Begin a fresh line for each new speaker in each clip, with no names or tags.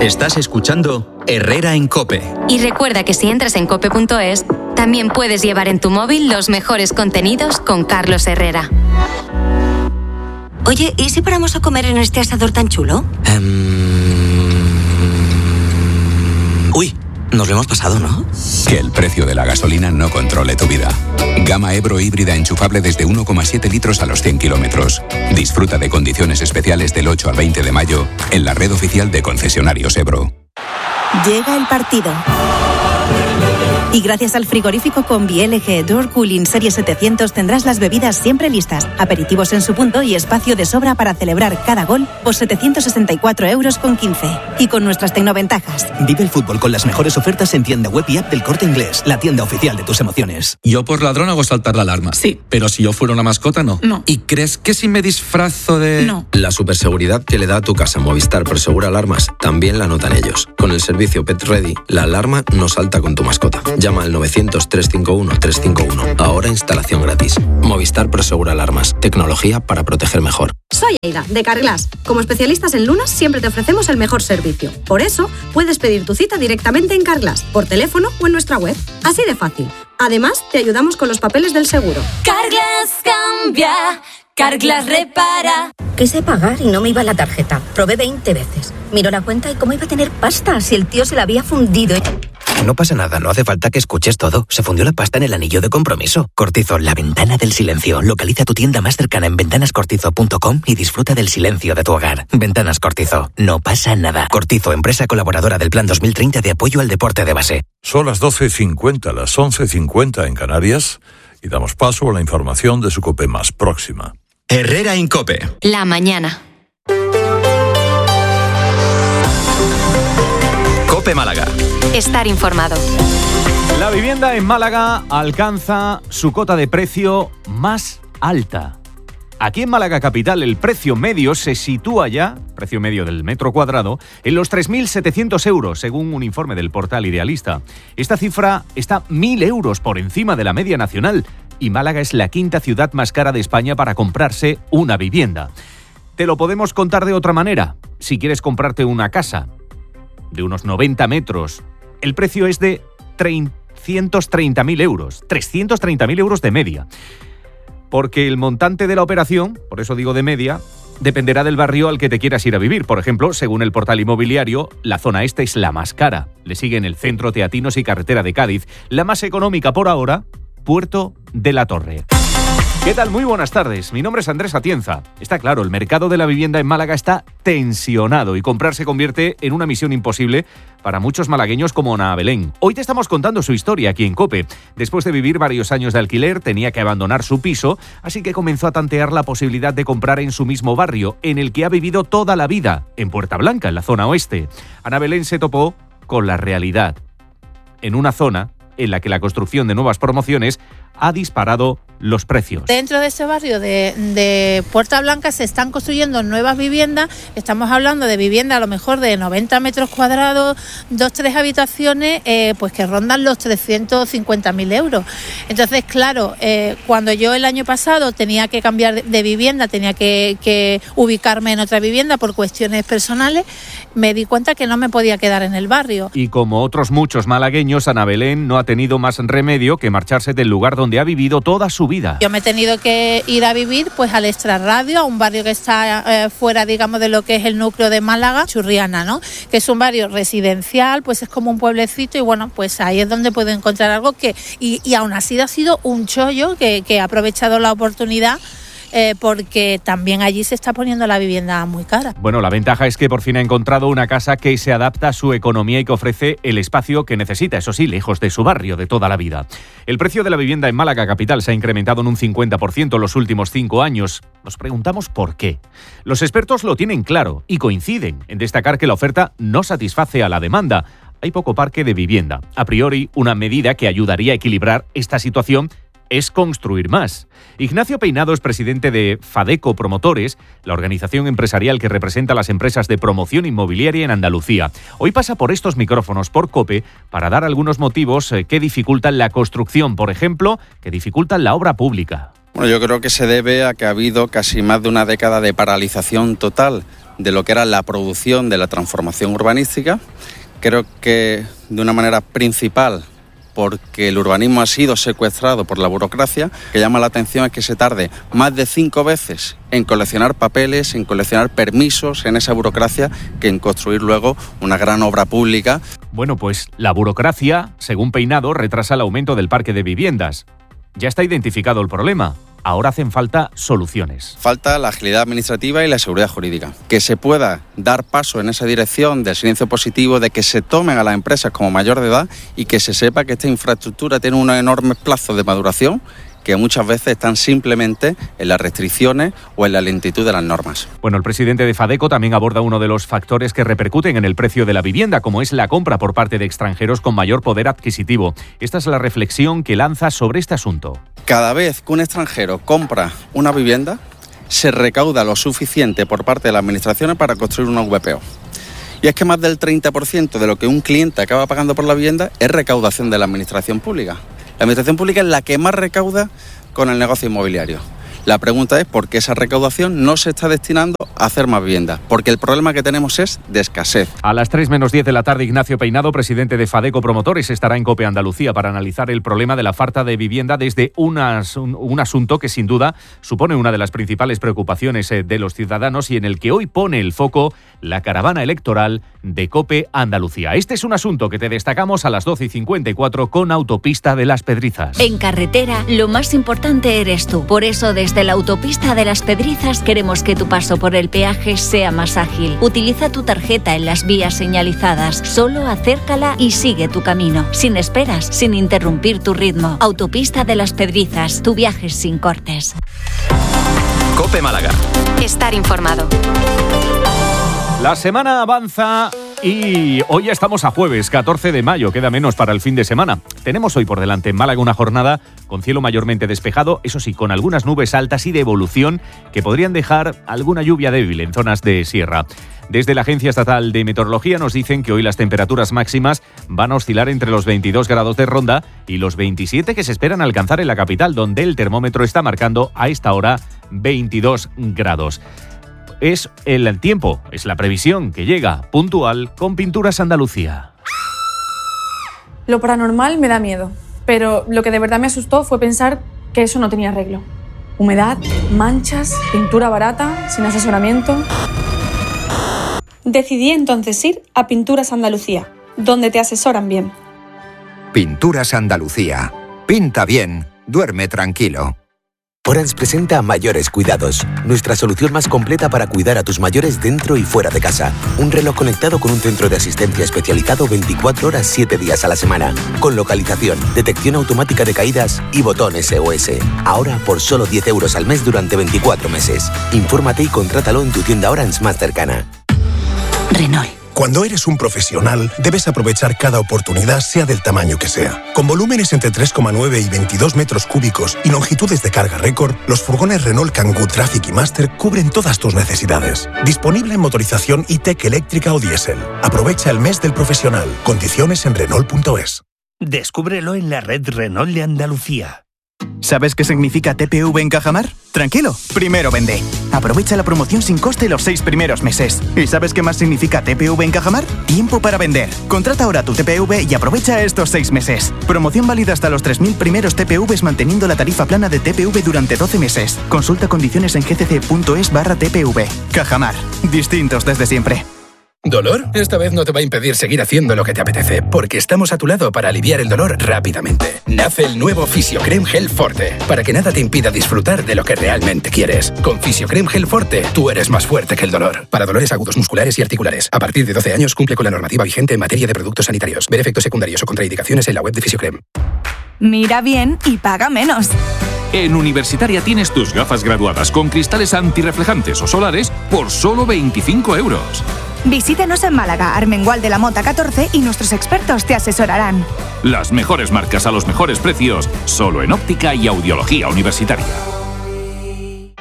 Estás escuchando Herrera en COPE.
Y recuerda que si entras en cope.es, también puedes llevar en tu móvil los mejores contenidos con Carlos Herrera.
Oye, ¿y si paramos a comer en este asador tan chulo?
Uy, nos lo hemos pasado, ¿no?
Que el precio de la gasolina no controle tu vida. Gama Ebro híbrida enchufable desde 1,7 litros a los 100 kilómetros. Disfruta de condiciones especiales del 8 al 20 de mayo en la red oficial de concesionarios Ebro.
Llega el partido. Y gracias al frigorífico Combi LG Door Cooling Serie 700 tendrás las bebidas siempre listas, aperitivos en su punto y espacio de sobra para celebrar cada gol por 764,15 euros. Y con nuestras tecnoventajas.
Vive el fútbol con las mejores ofertas en tienda web y app del Corte Inglés, la tienda oficial de tus emociones.
Yo por ladrón hago saltar la alarma.
Sí.
Pero si yo fuera una mascota, no.
No.
¿Y crees que si me disfrazo de...?
No.
La superseguridad que le da a tu casa Movistar Prosegura Alarmas también la notan ellos. Con el servicio Pet Ready, la alarma no salta con tu mascota. Llama al 900-351-351. Ahora instalación gratis. Movistar Prosegura Alarmas. Tecnología para proteger mejor.
Soy Aida, de Carglass. Como especialistas en lunas, siempre te ofrecemos el mejor servicio. Por eso, puedes pedir tu cita directamente en Carglass, por teléfono o en nuestra web. Así de fácil. Además, te ayudamos con los papeles del seguro.
Carglass cambia, Carglass repara.
Quise pagar y no me iba la tarjeta. Probé 20 veces. Miró la cuenta y cómo iba a tener pasta si el tío se la había fundido.
No pasa nada, no hace falta que escuches todo. Se fundió la pasta en el anillo de compromiso. Cortizo, la ventana del silencio. Localiza tu tienda más cercana en ventanascortizo.com y disfruta del silencio de tu hogar. Ventanas Cortizo, no pasa nada. Cortizo, empresa colaboradora del Plan 2030 de apoyo al deporte de base.
Son las 12:50, las 11:50 en Canarias y damos paso a la información de su COPE más próxima.
Herrera en COPE.
La mañana.
COPE Málaga.
Estar informado.
La vivienda en Málaga alcanza su cota de precio más alta. Aquí en Málaga capital el precio medio se sitúa ya, precio medio del metro cuadrado, en los 3.700 euros, según un informe del portal Idealista. Esta cifra está 1.000 euros por encima de la media nacional y Málaga es la quinta ciudad más cara de España para comprarse una vivienda. Te lo podemos contar de otra manera. Si quieres comprarte una casa de unos 90 metros, el precio es de 330.000 euros. 330.000 euros de media. Porque el montante de la operación, por eso digo de media, dependerá del barrio al que te quieras ir a vivir. Por ejemplo, según el portal inmobiliario, la zona este es la más cara. Le siguen el centro, Teatinos y carretera de Cádiz. La más económica por ahora, Puerto de la Torre. ¿Qué tal? Muy buenas tardes. Mi nombre es Andrés Atienza. Está claro, el mercado de la vivienda en Málaga está tensionado y comprar se convierte en una misión imposible para muchos malagueños como Ana Belén. Hoy te estamos contando su historia aquí en COPE. Después de vivir varios años de alquiler, tenía que abandonar su piso, así que comenzó a tantear la posibilidad de comprar en su mismo barrio, en el que ha vivido toda la vida, en Puerta Blanca, en la zona oeste. Ana Belén se topó con la realidad, en una zona en la que la construcción de nuevas promociones ha disparado los precios.
Dentro de ese barrio de Puerta Blanca se están construyendo nuevas viviendas. Estamos hablando de viviendas a lo mejor de 90 metros cuadrados, 2-3 habitaciones, pues que rondan los 350.000 euros. Entonces, claro, cuando yo el año pasado tenía que cambiar de vivienda, tenía que ubicarme en otra vivienda por cuestiones personales, me di cuenta que no me podía quedar en el barrio.
Y como otros muchos malagueños, Ana Belén no ha tenido más remedio que marcharse del lugar donde ha vivido toda su vida.
Yo me he tenido que ir a vivir pues al Extrarradio, a un barrio que está fuera, digamos, de lo que es el núcleo de Málaga, Churriana, ¿no? Que es un barrio residencial, pues es como un pueblecito y bueno, pues ahí es donde puedo encontrar algo que... Y aún así ha sido un chollo que he aprovechado la oportunidad porque también allí se está poniendo la vivienda muy cara.
Bueno, la ventaja es que por fin ha encontrado una casa que se adapta a su economía y que ofrece el espacio que necesita, eso sí, lejos de su barrio de toda la vida. El precio de la vivienda en Málaga capital se ha incrementado en un 50% en los últimos 5 años. Nos preguntamos por qué. Los expertos lo tienen claro y coinciden en destacar que la oferta no satisface a la demanda. Hay poco parque de vivienda. A priori, una medida que ayudaría a equilibrar esta situación es construir más. Ignacio Peinado es presidente de Fadeco Promotores, la organización empresarial que representa a las empresas de promoción inmobiliaria en Andalucía. Hoy pasa por estos micrófonos, por COPE, para dar algunos motivos que dificultan la construcción, por ejemplo, que dificultan la obra pública.
Bueno, yo creo que se debe a que ha habido casi más de una década de paralización total
de lo que era la producción de la transformación urbanística. Creo que de una manera principal porque el urbanismo ha sido secuestrado por la burocracia. Que llama la atención es que se tarde más de 5 veces en coleccionar papeles, en coleccionar permisos en esa burocracia, que en construir luego una gran obra pública.
Bueno, pues la burocracia, según Peinado, retrasa el aumento del parque de viviendas. Ya está identificado el problema. Ahora hacen falta soluciones.
Falta la agilidad administrativa y la seguridad jurídica. Que se pueda dar paso en esa dirección del silencio positivo, de que se tomen a las empresas como mayor de edad y que se sepa que esta infraestructura tiene unos enormes plazos de maduración que muchas veces están simplemente en las restricciones o en la lentitud de las normas.
Bueno, el presidente de Fadeco también aborda uno de los factores que repercuten en el precio de la vivienda, como es la compra por parte de extranjeros con mayor poder adquisitivo. Esta es la reflexión que lanza sobre este asunto.
Cada vez que un extranjero compra una vivienda, se recauda lo suficiente por parte de las administraciones para construir una VPO. Y es que más del 30% de lo que un cliente acaba pagando por la vivienda es recaudación de la administración pública. La administración pública es la que más recauda con el negocio inmobiliario. La pregunta es por qué esa recaudación no se está destinando a hacer más viviendas, porque el problema que tenemos es de escasez.
A las 3 menos 10 de la tarde, Ignacio Peinado, presidente de Fadeco Promotores, estará en COPE Andalucía para analizar el problema de la falta de vivienda desde un asunto que sin duda supone una de las principales preocupaciones de los ciudadanos y en el que hoy pone el foco la caravana electoral de COPE Andalucía. Este es un asunto que te destacamos a las 12:54 con Autopista de las Pedrizas.
En carretera, lo más importante eres tú. Por eso, desde la Autopista de las Pedrizas queremos que tu paso por el peaje sea más ágil. Utiliza tu tarjeta en las vías señalizadas. Solo acércala y sigue tu camino. Sin esperas, sin interrumpir tu ritmo. Autopista de las Pedrizas. Tu viaje sin cortes.
COPE Málaga.
Estar informado.
La semana avanza y hoy ya estamos a jueves, 14 de mayo, queda menos para el fin de semana. Tenemos hoy por delante en Málaga una jornada con cielo mayormente despejado, eso sí, con algunas nubes altas y de evolución que podrían dejar alguna lluvia débil en zonas de sierra. Desde la Agencia Estatal de Meteorología nos dicen que hoy las temperaturas máximas van a oscilar entre los 22 grados de Ronda y los 27 que se esperan alcanzar en la capital, donde el termómetro está marcando a esta hora 22 grados. Es el tiempo, es la previsión que llega puntual con Pinturas Andalucía.
Lo paranormal me da miedo, pero lo que de verdad me asustó fue pensar que eso no tenía arreglo. Humedad, manchas, pintura barata, sin asesoramiento. Decidí entonces ir a Pinturas Andalucía, donde te asesoran bien.
Pinturas Andalucía. Pinta bien, duerme tranquilo.
Orange presenta Mayores Cuidados, nuestra solución más completa para cuidar a tus mayores dentro y fuera de casa. Un reloj conectado con un centro de asistencia especializado 24 horas 7 días a la semana, con localización, detección automática de caídas y botón SOS. Ahora por solo 10 euros al mes durante 24 meses. Infórmate y contrátalo en tu tienda Orange más cercana.
Renault.
Cuando eres un profesional, debes aprovechar cada oportunidad, sea del tamaño que sea. Con volúmenes entre 3,9 y 22 metros cúbicos y longitudes de carga récord, los furgones Renault Kangoo Traffic y Master cubren todas tus necesidades. Disponible en motorización e-Tech eléctrica o diésel. Aprovecha el mes del profesional. Condiciones en Renault.es.
Descúbrelo en la red Renault de Andalucía.
¿Sabes qué significa TPV en Cajamar? Tranquilo, primero vende. Aprovecha la promoción sin coste los 6 primeros meses. ¿Y sabes qué más significa TPV en Cajamar? Tiempo para vender. Contrata ahora tu TPV y aprovecha estos 6 meses. Promoción válida hasta los 3.000 primeros TPVs manteniendo la tarifa plana de TPV durante 12 meses. Consulta condiciones en gcc.es/TPV. Cajamar. Distintos desde siempre.
¿Dolor? Esta vez no te va a impedir seguir haciendo lo que te apetece, porque estamos a tu lado para aliviar el dolor rápidamente. Nace el nuevo Fisiocrem Gel Forte, para que nada te impida disfrutar de lo que realmente quieres. Con Fisiocrem Gel Forte, tú eres más fuerte que el dolor. Para dolores agudos musculares y articulares. A partir de 12 años cumple con la normativa vigente en materia de productos sanitarios. Ver efectos secundarios o contraindicaciones en la web de Fisiocrem.
Mira bien y paga menos.
En Universitaria tienes tus gafas graduadas con cristales antirreflejantes o solares por solo 25 euros.
Visítanos en Málaga, Armengual de la Mota 14 y nuestros expertos te asesorarán.
Las mejores marcas a los mejores precios, solo en Óptica y Audiología Universitaria.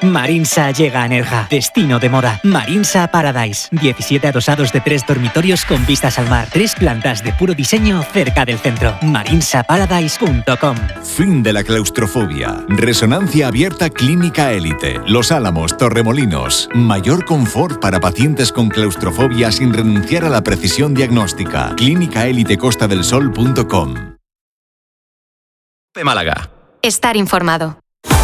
Marinsa llega a Nerja, destino de moda. Marinsa Paradise, 17 adosados de 3 dormitorios con vistas al mar, 3 plantas de puro diseño cerca del centro. Marinsaparadise.com.
Fin de la claustrofobia. Resonancia abierta Clínica Élite. Los Álamos, Torremolinos. Mayor confort para pacientes con claustrofobia sin renunciar a la precisión diagnóstica. clínicaelitecostadelsol.com.
Málaga.
Estar informado.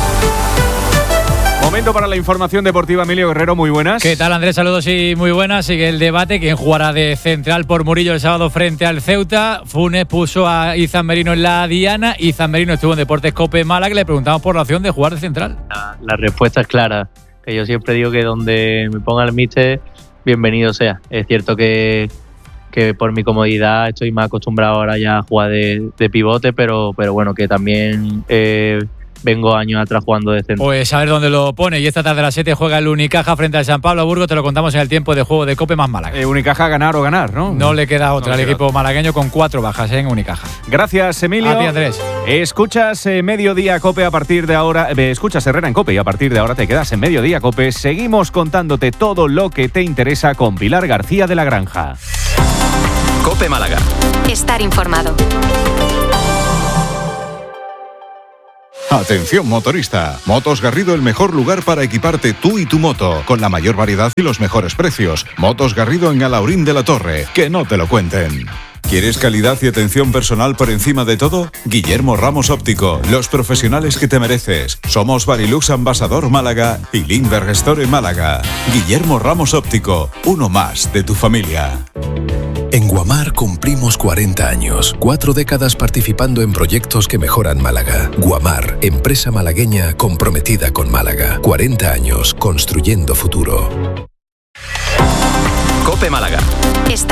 Momento para la información deportiva. Emilio Guerrero, muy buenas.
¿Qué tal, Andrés? Saludos y muy buenas. Sigue el debate. ¿Quién jugará de central por Murillo el sábado frente al Ceuta? Funes puso a Izan Merino en la diana. Izan Merino estuvo en Deportes Cope Málaga. Le preguntamos por la opción de jugar de central.
La respuesta es clara. Que yo siempre digo que donde me ponga el míster, bienvenido sea. Es cierto que por mi comodidad estoy más acostumbrado ahora ya a jugar de pivote, pero bueno, que también vengo años atrás jugando de centro.
Pues a ver dónde lo pone. Y esta tarde a las 7 juega el Unicaja frente al San Pablo Burgos. Te lo contamos en el tiempo de juego de Cope más Málaga.
Unicaja ganar o ganar, ¿no?
No le queda otra al equipo malagueño con 4 bajas en Unicaja.
Gracias, Emilio.
A ti, Andrés.
Escuchas Mediodía Cope a partir de ahora. Escuchas Herrera en Cope y a partir de ahora te quedas en Mediodía Cope. Seguimos contándote todo lo que te interesa con Pilar García de la Granja.
Cope Málaga.
Estar informado.
Atención motorista, Motos Garrido, el mejor lugar para equiparte tú y tu moto, con la mayor variedad y los mejores precios. Motos Garrido en Alaurín de la Torre, que no te lo cuenten. ¿Quieres calidad y atención personal por encima de todo? Guillermo Ramos Óptico, los profesionales que te mereces. Somos Varilux Ambasador Málaga y Lindbergh Store Málaga. Guillermo Ramos Óptico, uno más de tu familia.
En Guamar cumplimos 40 años, 4 décadas participando en proyectos que mejoran Málaga. Guamar, empresa malagueña comprometida con Málaga. 40 años construyendo futuro.
Cope Málaga.